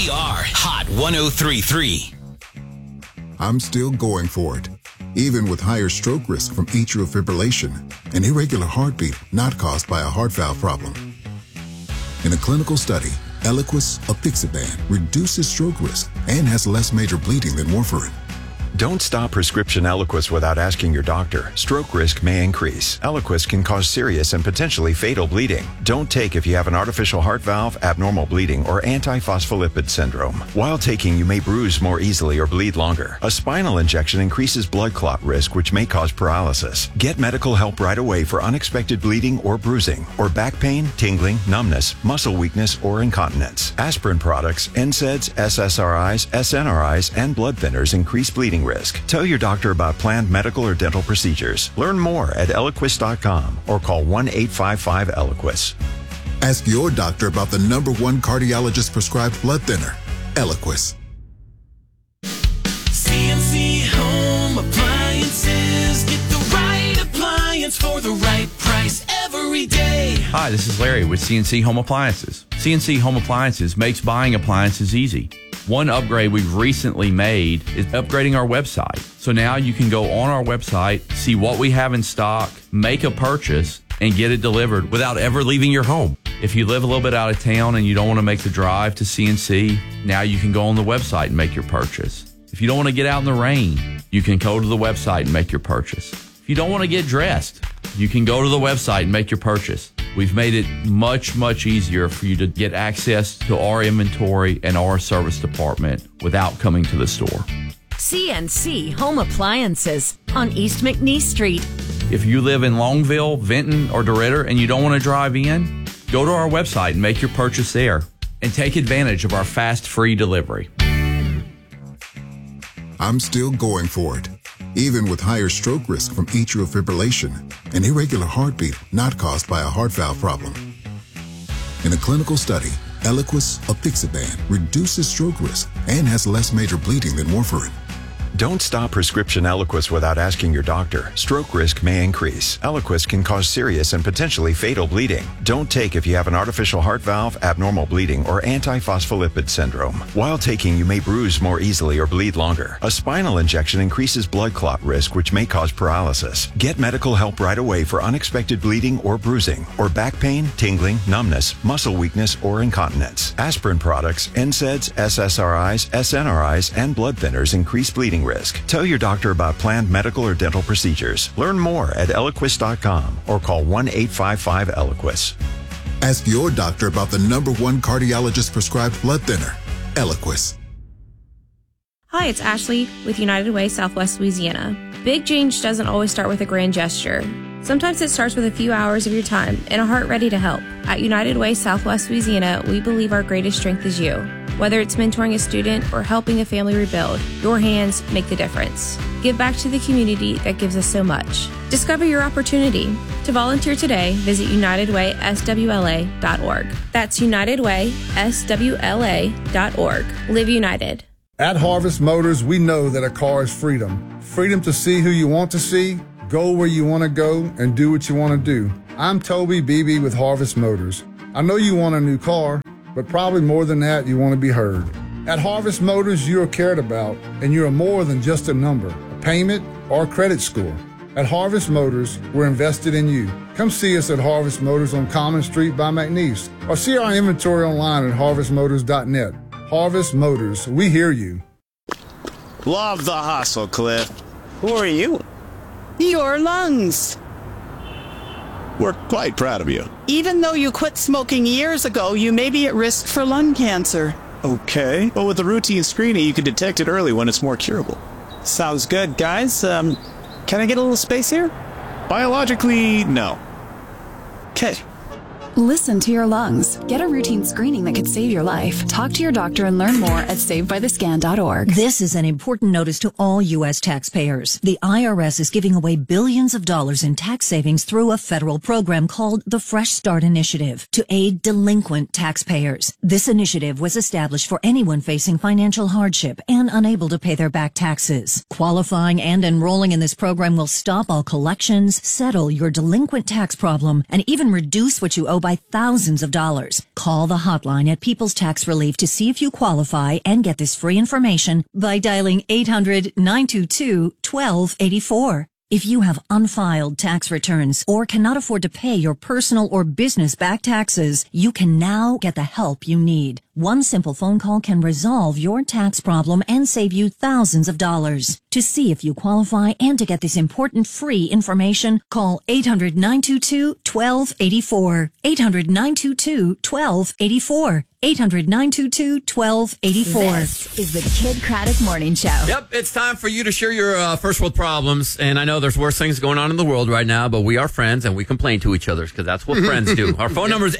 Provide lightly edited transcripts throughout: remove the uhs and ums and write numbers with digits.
We are Hot 103.3. I'm still going for it, even with higher stroke risk from atrial fibrillation, an irregular heartbeat not caused by a heart valve problem. In a clinical study, Eliquis apixaban reduces stroke risk and has less major bleeding than warfarin. Don't stop prescription Eliquis without asking your doctor. Stroke risk may increase. Eliquis can cause serious and potentially fatal bleeding. Don't take if you have an artificial heart valve, abnormal bleeding, or antiphospholipid syndrome. While taking, you may bruise more easily or bleed longer. A spinal injection increases blood clot risk, which may cause paralysis. Get medical help right away for unexpected bleeding or bruising, or back pain, tingling, numbness, muscle weakness, or incontinence. Aspirin products, NSAIDs, SSRIs, SNRIs, and blood thinners increase bleeding risk. Tell your doctor about planned medical or dental procedures. Learn more at Eliquis.com or call 1-855-ELIQUIS. Ask your doctor about the #1 cardiologist prescribed blood thinner, Eliquis. CNC Home Appliances. Get the right appliance for the right price every day. Hi, this is Larry with CNC Home Appliances. CNC Home Appliances makes buying appliances easy. One upgrade we've recently made is upgrading our website. So now you can go on our website, see what we have in stock, make a purchase, and get it delivered without ever leaving your home. If you live a little bit out of town and you don't want to make the drive to CNC, now you can go on the website and make your purchase. If you don't want to get out in the rain, you can go to the website and make your purchase. If you don't want to get dressed, you can go to the website and make your purchase. We've made it much, much easier for you to get access to our inventory and our service department without coming to the store. CNC Home Appliances on East McNeese Street. If you live in Longville, Vinton, or DeRidder and you don't want to drive in, go to our website and make your purchase there and take advantage of our fast, free delivery. I'm still going for it, even with higher stroke risk from atrial fibrillation, an irregular heartbeat not caused by a heart valve problem. In a clinical study, Eliquis apixaban reduces stroke risk and has less major bleeding than warfarin. Don't stop prescription Eliquis without asking your doctor. Stroke risk may increase. Eliquis can cause serious and potentially fatal bleeding. Don't take if you have an artificial heart valve, abnormal bleeding, or antiphospholipid syndrome. While taking, you may bruise more easily or bleed longer. A spinal injection increases blood clot risk, which may cause paralysis. Get medical help right away for unexpected bleeding or bruising, or back pain, tingling, numbness, muscle weakness, or incontinence. Aspirin products, NSAIDs, SSRIs, SNRIs, and blood thinners increase bleeding risk. Tell your doctor about planned medical or dental procedures. Learn more at Eliquis.com or call 1-855-ELIQUIS. Ask your doctor about the #1 cardiologist prescribed blood thinner, Eliquis. Hi, it's Ashley with United Way Southwest Louisiana. Big change doesn't always start with a grand gesture. Sometimes it starts with a few hours of your time and a heart ready to help. At United Way Southwest Louisiana, we believe our greatest strength is you. Whether it's mentoring a student or helping a family rebuild, your hands make the difference. Give back to the community that gives us so much. Discover your opportunity. To volunteer today, visit UnitedWaySWLA.org. That's UnitedWaySWLA.org. Live United. At Harvest Motors, we know that a car is freedom. Freedom to see who you want to see, go where you want to go, and do what you want to do. I'm Toby Beebe with Harvest Motors. I know you want a new car, but probably more than that, you want to be heard. At Harvest Motors, you are cared about, and you are more than just a number, a payment, or a credit score. At Harvest Motors, we're invested in you. Come see us at Harvest Motors on Common Street by McNeese, or see our inventory online at harvestmotors.net. Harvest Motors, we hear you. Love the hustle, Cliff. Who are you? Your lungs. We're quite proud of you. Even though you quit smoking years ago, you may be at risk for lung cancer. Okay. Well, with the routine screening, you can detect it early when it's more curable. Sounds good, guys. Can I get a little space here? Biologically, no. Okay. Listen to your lungs. Get a routine screening that could save your life. Talk to your doctor and learn more at SavedByTheScan.org. This is an important notice to all U.S. taxpayers. The IRS is giving away billions of dollars in tax savings through a federal program called the Fresh Start Initiative to aid delinquent taxpayers. This initiative was established for anyone facing financial hardship and unable to pay their back taxes. Qualifying and enrolling in this program will stop all collections, settle your delinquent tax problem, and even reduce what you owe by thousands of dollars. Call the hotline at People's Tax Relief to see if you qualify and get this free information by dialing 800-922-1284. If you have unfiled tax returns or cannot afford to pay your personal or business back taxes, you can now get the help you need. One simple phone call can resolve your tax problem and save you thousands of dollars. To see if you qualify and to get this important free information, call 800-922-1284. 800-922-1284. 800-922-1284. This is the Kid Craddock Morning Show. Yep, it's time for you to share your first world problems. And I know there's worse things going on in the world right now, but we are friends and we complain to each other because that's what friends do. Our phone number is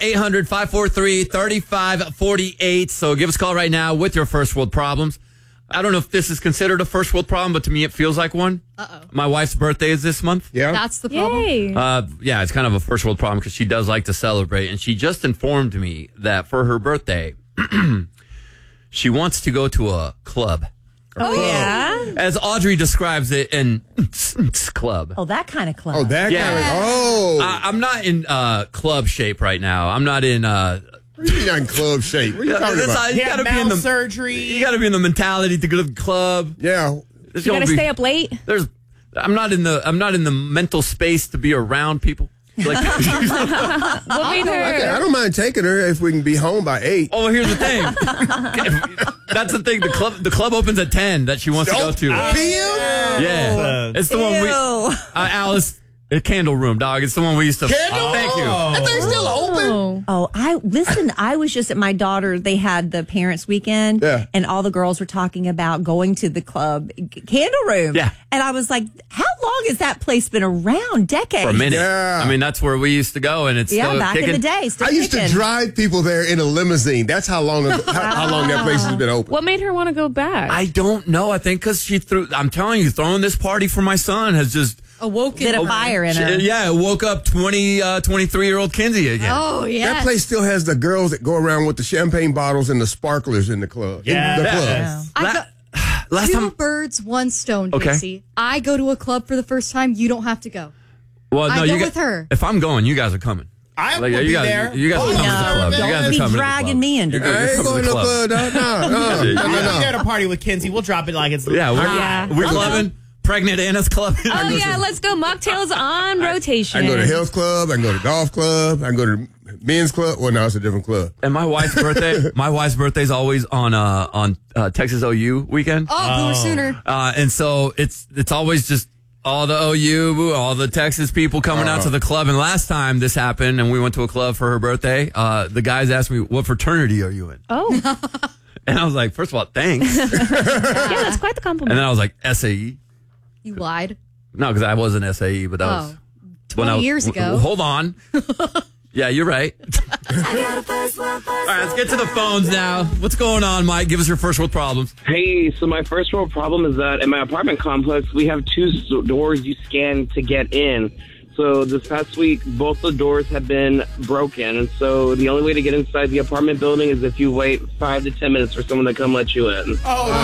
800-543-3548. So give us a call right now with your first world problems. I don't know if this is considered a first world problem, but to me it feels like one. Uh-oh. My wife's birthday is this month. Yeah. That's the problem? Yeah, it's kind of a first world problem because she does like to celebrate. And she just informed me that for her birthday, she wants to go to a club. Yeah? As Audrey describes it, an club. Oh, that kind of club. Oh, that kind of. I'm not in club shape right now. I'm not in... You're not in club shape. What are you talking about? You gotta be in the surgery. You got to be in the mentality to go to the club. Yeah. You got to stay up late? I'm not in the mental space to be around people. Like, I don't mind taking her if we can be home by 8. Oh, here's the thing. That's the thing. The club opens at 10 that she wants to go to. PM? Yeah. It's the one we... Alice... A Candle Room, dog. It's the one we used to... Candle? Thank you. I think it's still open. Oh, I was just at my daughter. They had the parents' weekend, and all the girls were talking about going to the club Candle Room. Yeah. And I was like, how long has that place been around? Decades. For a minute. Yeah. I mean, that's where we used to go, and it's still back kicking. in the day. I used to drive people there in a limousine. That's how long how long that place has been open. What made her want to go back? I don't know. I think because she threw... I'm telling you, throwing this party for my son has just... Lit a fire in her. Yeah, it woke up 23-year-old Kinsey again. Oh, yeah. That place still has the girls that go around with the champagne bottles and the sparklers in the club. Yeah. In the club. Last Two time... birds, one stone, Okay. Casey. I go to a club for the first time. You don't have to go. Well, no, I go you with her. If I'm going, you guys are coming. I will be there. You guys are coming to the club. You guys are Be coming dragging me into You're this. coming to the club. No. I'll be there to party with Kinsey. We'll drop it like it's... Yeah, we're clubbing. Pregnant Anna's club. Oh, yeah, let's go. Mocktails on rotation. I can go to health club. I can go to golf club. I can go to men's club. Well, no, it's a different club. And my wife's birthday is always on Texas OU weekend. Oh, Boomer Sooner. And so it's always just all the OU, all the Texas people coming out to the club. And last time this happened and we went to a club for her birthday, the guys asked me, what fraternity are you in? Oh. And I was like, first of all, thanks. Yeah, that's quite the compliment. And then I was like, SAE? You lied. No, because I wasn't SAE, but that was 20 years ago. Hold on. Yeah, you're right. All right, let's get to the phones now. What's going on, Mike? Give us your first world problems. Hey, so my first world problem is that in my apartment complex, we have 2 doors you scan to get in. So this past week, both the doors have been broken. And so the only way to get inside the apartment building is if you wait 5 to 10 minutes for someone to come let you in.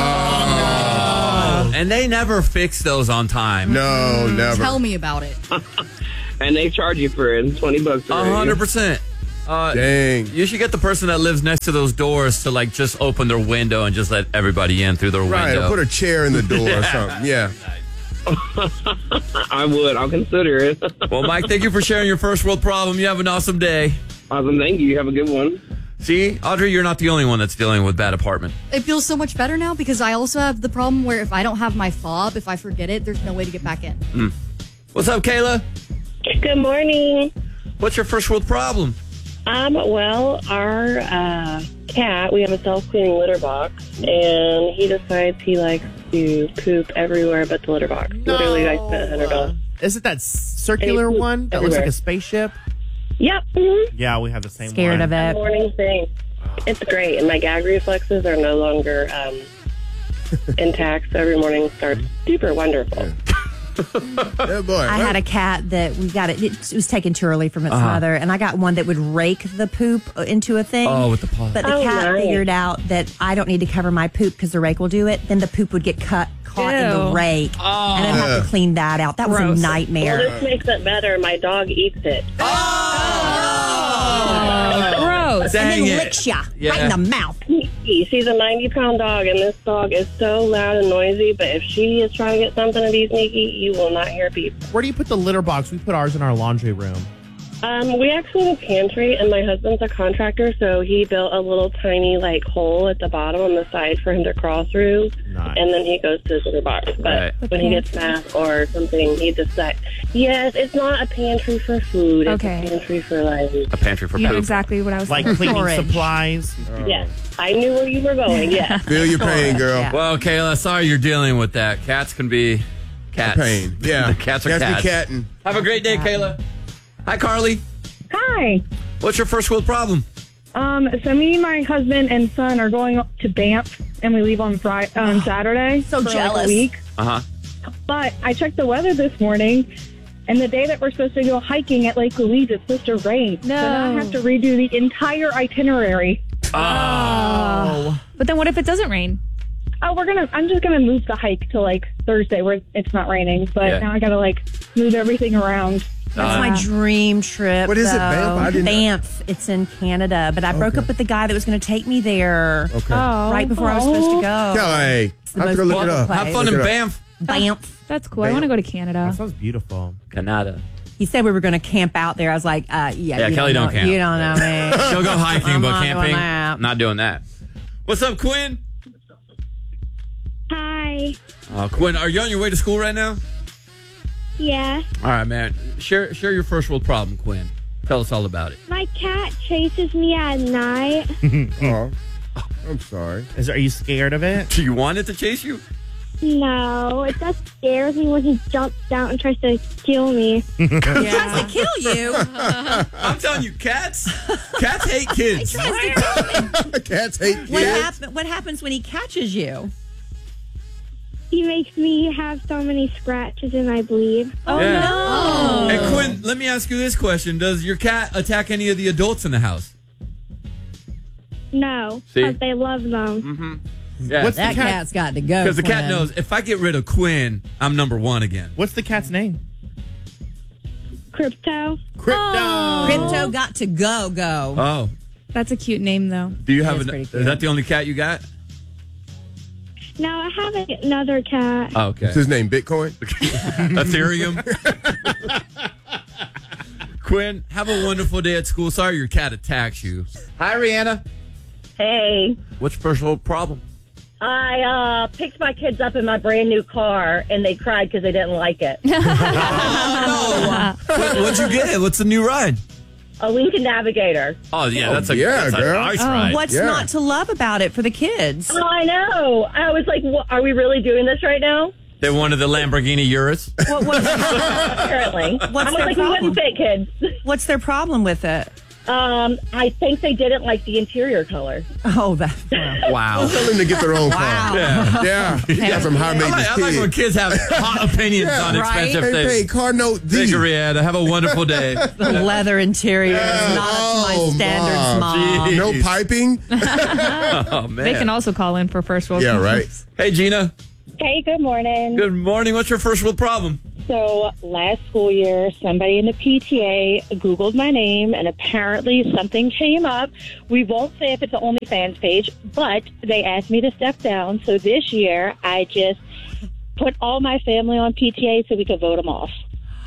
And they never fix those on time. No, never. Tell me about it. And they charge you for it, $20. 100%. Dang. You should get the person that lives next to those doors to like just open their window and just let everybody in through their window. Right, or put a chair in the door or something. Yeah. I would. I'll consider it. Well, Mike, thank you for sharing your first world problem. You have an awesome day. Awesome. Thank you. Have a good one. See, Audrey, you're not the only one that's dealing with bad apartment. It feels so much better now because I also have the problem where if I don't have my fob, if I forget it, there's no way to get back in. What's up, Kayla? Good morning. What's your first world problem? Well, our cat, we have a self-cleaning litter box, and he decides he likes to poop everywhere but the litter box. Literally, I spent $100. Is it that circular one that looks like a spaceship? Yep. Mm-hmm. Yeah, we have the same Scared one. of it. Morning thing. It's great, and my gag reflexes are no longer intact, so every morning starts super wonderful. Yeah, boy. I had a cat that we got it was taken too early from its mother, and I got one that would rake the poop into a thing. Oh, with the paw. But the cat figured out that I don't need to cover my poop because the rake will do it. Then the poop would get caught in the rake, and I'd have to clean that out. That was a nightmare. Well, this makes it better. My dog eats it. Oh! Gross. Dang and then it. licks ya Yeah. right in the mouth. She's a 90-pound dog, and this dog is so loud and noisy, but if she is trying to get something to be sneaky, you will not hear people. Where do you put the litter box? We put ours in our laundry room. We actually have a pantry, and my husband's a contractor, so he built a little tiny, hole at the bottom on the side for him to crawl through, and then he goes to his litter box. But when he gets math or something, he decides, yes, it's not a pantry for food. It's a pantry for, A pantry for You know poop. exactly what I was Like thinking. cleaning supplies. Yes, I knew where you were going, yes. Feel your pain, girl. Yeah. Well, Kayla, sorry you're dealing with that. Cats can be cats. Pain. Yeah. The cats are Cats be cats. catting. Have a great day, Kayla. Hi, Carly. Hi. What's your first world problem? So me, my husband, and son are going up to Banff, and we leave on Saturday. So for jealous. a week. Uh-huh. But I checked the weather this morning, and the day that we're supposed to go hiking at Lake Louise, it's supposed to rain. No. So now I have to redo the entire itinerary. Oh. But then what if it doesn't rain? Oh, I'm just gonna move the hike to Thursday where it's not raining. But now I gotta move everything around. That's my dream trip. What is it, though. Banff? I didn't know. Banff. It's in Canada, but I broke up with the guy that was going to take me there. Okay. Right before I was supposed to go. Kelly, the I have to go most look it up. beautiful Have fun place. in Banff. Banff. That's cool. I want to go to Canada. That sounds beautiful. Canada. He said we were going to camp out there. I was like, yeah, Kelly don't camp. You don't know me. She'll go hiking, I'm but not doing camping, that. not doing that. What's up, Quinn? Hi. Quinn, are you on your way to school right now? Yeah. All right, man. Share your first world problem, Quinn. Tell us all about it. My cat chases me at night. Oh, I'm sorry. Are you scared of it? Do you want it to chase you? No, it just scares me when he jumps down and tries to kill me. He tries to kill you. I'm telling you, cats hate kids. He tries to kill me. Cats hate kids. What happens when he catches you? He makes me have so many scratches and I bleed. Oh, Yeah. no. Hey, Quinn, let me ask you this question. Does your cat attack any of the adults in the house? No, See? but they love them. Mm-hmm. Yeah. What's That the cat? cat's got to go. Because the cat Quinn. knows if I get rid of Quinn, I'm number one again. What's the cat's name? Crypto. Crypto. Crypto got to go. Oh. That's a cute name, though. Do you have That's an, pretty is cute. that the only cat you got? No, I have another cat. Oh, okay. What's his name? Bitcoin? Ethereum. Quinn, have a wonderful day at school. Sorry your cat attacks you. Hi, Rihanna. Hey, What's your first world problem? I picked my kids up in my brand new car, and they cried because they didn't like it. What'd you get? What's the new ride? A Lincoln Navigator. Oh, yeah, that's a yeah, girl. nice ride. What's not to love about it for the kids? Oh, I know. I was like, are we really doing this right now? They wanted the Lamborghini Urus. Apparently. What's I was their like, problem? we wouldn't fit kids. What's their problem with it? I think they didn't like the interior color. Oh, Wow. Tell them to get their own car. Yeah. Yeah. You got some high maintenance I like when kids have hot opinions on expensive Hey, things. hey, car note D. Thank you, Rihanna. Have a wonderful day. The leather interior is not to my standards, Mom. No piping? Oh, man. They can also call in for first world Yeah, right. problems. Hey, Gina. Hey, good morning. Good morning. What's your first world problem? So last school year, somebody in the PTA Googled my name, and apparently something came up. We won't say if it's an OnlyFans page, but they asked me to step down. So this year, I just put all my family on PTA so we could vote them off.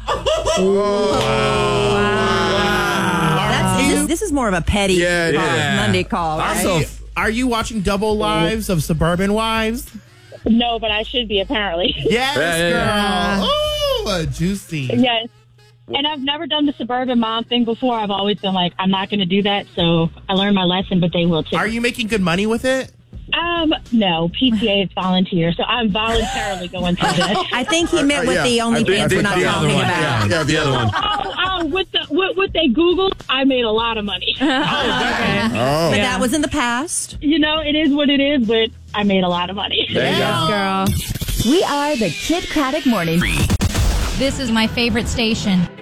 This is more of a petty Monday call, right? Are you watching Double Lives of Suburban Wives? No, but I should be, apparently. Yes, girl. Oh, juicy. Yes. And I've never done the suburban mom thing before. I've always been like, I'm not going to do that. So I learned my lesson, but they will too. Are you making good money with it? No, PTA is volunteer, so I'm voluntarily going through this. I think he meant with the OnlyFans we're not talking about. Yeah, the other one. With what they Googled, I made a lot of money. But that was in the past. You know, it is what it is, but I made a lot of money. Girl. We are the Kid Craddock Morning. This is my favorite station.